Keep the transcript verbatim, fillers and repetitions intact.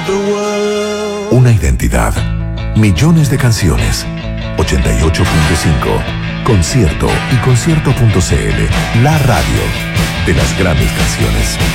Una identidad. Millones de canciones. ochenta y ocho punto cinco. Concierto y concierto punto c l. La radio de las grandes canciones.